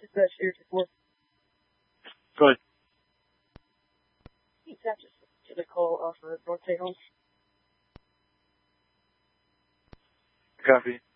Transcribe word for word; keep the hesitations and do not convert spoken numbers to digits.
Dispatch Air two four. Go ahead. Dispatch, just get a call off of North Tejon. Copy.